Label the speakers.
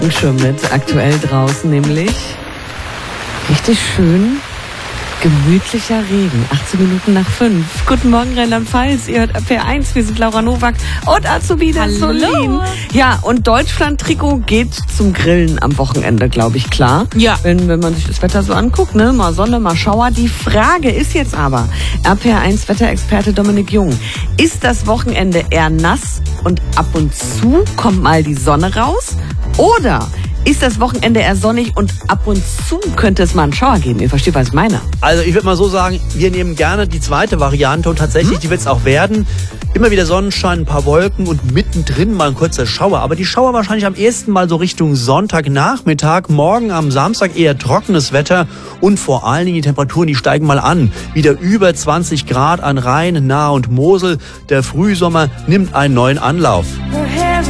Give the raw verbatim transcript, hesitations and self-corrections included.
Speaker 1: Schirm mit, aktuell draußen nämlich. Richtig schön. Gemütlicher Regen, achtzehn Minuten nach fünf. Guten Morgen, Rheinland-Pfalz. Ihr hört P eins, wir sind Laura Nowak und Azubina Solin. Ja, und Deutschland-Trikot geht zum Grillen am Wochenende, glaube ich, klar.
Speaker 2: Ja.
Speaker 1: Wenn, wenn man sich das Wetter so anguckt, ne, mal Sonne, mal Schauer. Die Frage ist jetzt aber, R P R eins Wetterexperte Dominik Jung, ist das Wochenende eher nass und ab und zu kommt mal die Sonne raus? Oder ist das Wochenende eher sonnig und ab und zu könnte es mal einen Schauer geben? Ihr versteht, was ich meine.
Speaker 3: Also ich würde mal so sagen, wir nehmen gerne die zweite Variante und tatsächlich, hm? die wird es auch werden. Immer wieder Sonnenschein, ein paar Wolken und mittendrin mal ein kurzer Schauer. Aber die Schauer wahrscheinlich am ehesten mal so Richtung Sonntagnachmittag. Morgen am Samstag eher trockenes Wetter und vor allen Dingen die Temperaturen, die steigen mal an. Wieder über zwanzig Grad an Rhein, Nahe und Mosel. Der Frühsommer nimmt einen neuen Anlauf.